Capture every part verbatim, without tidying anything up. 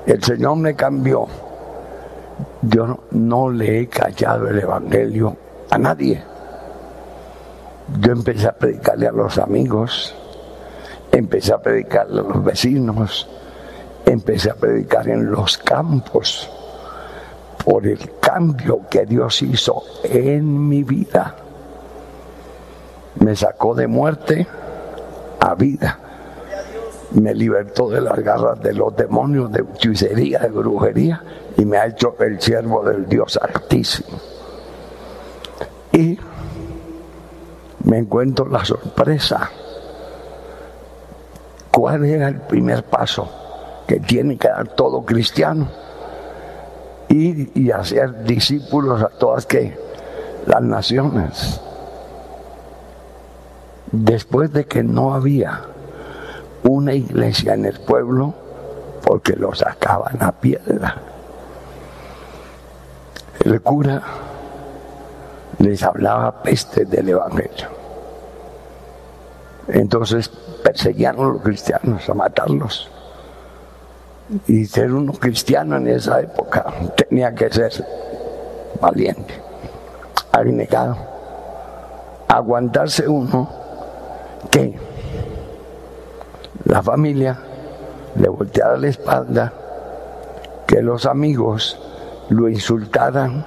El Señor me cambió. Yo no, no le he callado el evangelio a nadie. Yo empecé a predicarle a los amigos, empecé a predicarle a los vecinos, empecé a predicar en los campos por el cambio que Dios hizo en mi vida. Me sacó de muerte a vida. Me libertó de las garras de los demonios, de hechicería, de brujería, y me ha hecho el siervo del Dios Altísimo. Y me encuentro la sorpresa. ¿Cuál era el primer paso que tiene que dar todo cristiano? Ir y hacer discípulos a todas ¿qué? Las naciones. Después de que no había una iglesia en el pueblo, porque lo sacaban a piedra, el cura les hablaba peste del evangelio. Entonces perseguían a los cristianos a matarlos. Y ser uno cristiano en esa época tenía que ser valiente, abnegado, aguantarse uno que la familia le volteara la espalda, que los amigos lo insultaran.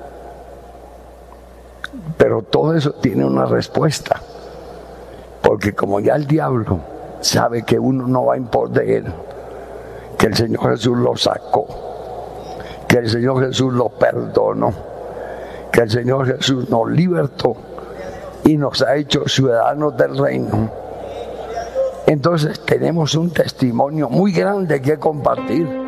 Pero todo eso tiene una respuesta, porque como ya el diablo sabe que uno no va en pos de él, que el Señor Jesús lo sacó, que el Señor Jesús lo perdonó, que el Señor Jesús nos libertó y nos ha hecho ciudadanos del reino. Entonces tenemos un testimonio muy grande que compartir.